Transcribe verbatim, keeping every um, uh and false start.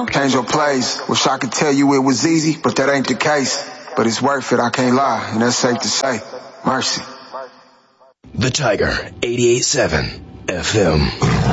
change your plays. Wish I could tell you it was easy, but that ain't the case. But it's worth it, I can't lie, and that's safe to say. Mercy. The Tiger, eighty-eight point seven F M.